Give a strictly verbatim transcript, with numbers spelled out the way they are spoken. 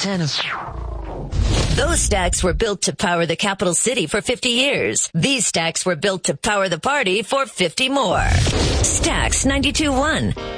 ten. Those stacks were built to power the capital city for fifty years. These stacks were built to power the party for fifty more. Stacks ninety-two point one.